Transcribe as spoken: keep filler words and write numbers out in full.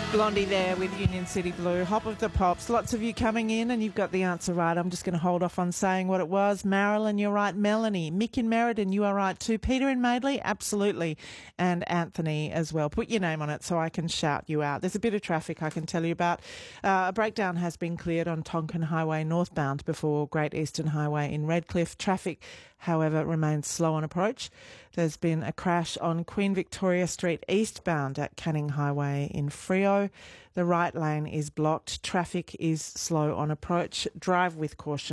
Blondie there with Union City Blue. Hop of the Pops. Lots of you coming in and you've got the answer right. I'm just going to hold off on saying what it was. Marilyn, you're right. Melanie. Mick in Merredin, you are right too. Peter in Madeley, absolutely. And Anthony as well. Put your name on it so I can shout you out. There's a bit of traffic I can tell you about. Uh, a breakdown has been cleared on Tonkin Highway northbound before Great Eastern Highway in Redcliffe. Traffic, however, remains slow on approach. There's been a crash on Queen Victoria Street eastbound at Canning Highway in Freo. The right lane is blocked. Traffic is slow on approach. Drive with caution.